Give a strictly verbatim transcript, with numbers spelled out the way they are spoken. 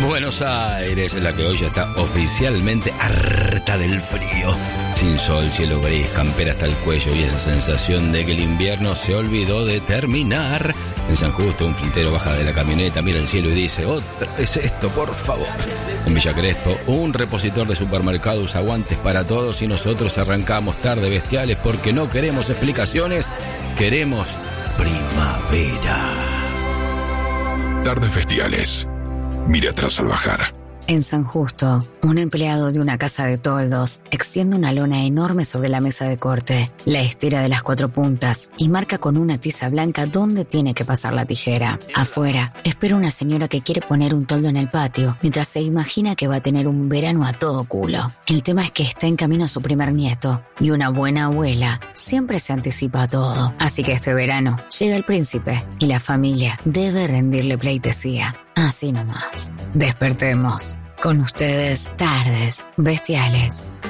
Buenos Aires, la que hoy ya está oficialmente harta del frío. Sin sol, cielo gris, campera hasta el cuello y esa sensación de que el invierno se olvidó de terminar. En San Justo, un flintero baja de la camioneta, mira el cielo y dice: otra vez esto, por favor. En Villa Crespo, un repositor de supermercado usa guantes para todos y nosotros arrancamos tarde, bestiales, porque no queremos explicaciones, queremos primavera. Tardes bestiales. Mira atrás al bajar. En San Justo, un empleado de una casa de toldos extiende una lona enorme sobre la mesa de corte, la estira de las cuatro puntas y marca con una tiza blanca dónde tiene que pasar la tijera. Afuera, espera una señora que quiere poner un toldo en el patio, mientras se imagina que va a tener un verano a todo culo. El tema es que está en camino a su primer nieto, y una buena abuela siempre se anticipa a todo. Así que este verano llega el príncipe y la familia debe rendirle pleitesía. Así nomás. Despertemos. Con ustedes, Tardes Bestiales.